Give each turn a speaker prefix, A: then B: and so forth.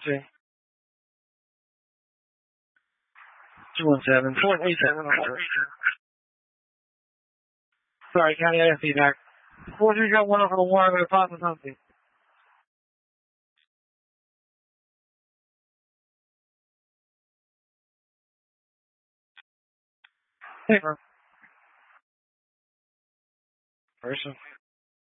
A: Okay. 217. 437. Sorry, County, I have feedback. 43 got one over the wire, but it's on something. Paper. Person.